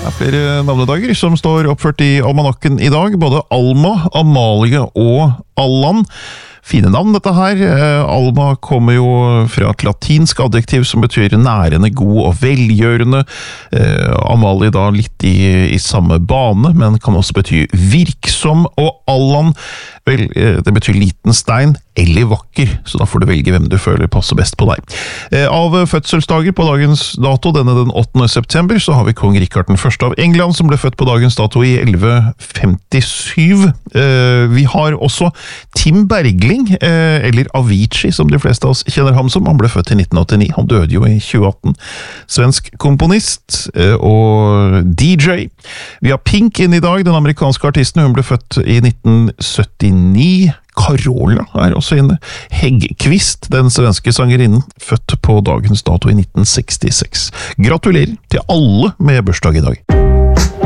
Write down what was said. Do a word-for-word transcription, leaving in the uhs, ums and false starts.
Det er flere navnedager som står oppført i almanakken i dag, både Alma, Amalie og Allan. Fine navn dette her. Alma kommer jo fra et latinsk adjektiv som betyr nærende, god og velgjørende. Amalie da litt i, i samme bane, men kan også bety virksom, og Allan, vel, det betyr liten stein eller vakker, så da får du velge hvem du føler passer best på deg. Av fødselsdager på dagens dato, denne den åttende september, så har vi kong Rikard den første av England, som ble født på dagens dato i elleve femtisju. Vi har også Tim Bergling, eller Avicii, som de fleste av oss kjenner ham som. Han ble født i nitten åttini, han døde jo i tjue atten. Svensk komponist og D J. Vi har Pink inn i dag, den amerikanske artisten. Hun ble født i nitten syttini. Carola er også inne. Häggkvist, den svenske sangerinnen, født på dagens dato i nitten sekstiseks. Gratulerer til alle med bursdag i dag.